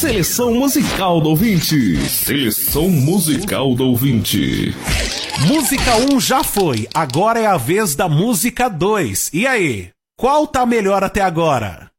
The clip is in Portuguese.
Seleção musical do ouvinte. Seleção musical do ouvinte. Música 1 já foi, agora é a vez da música 2. E aí, qual tá melhor até agora?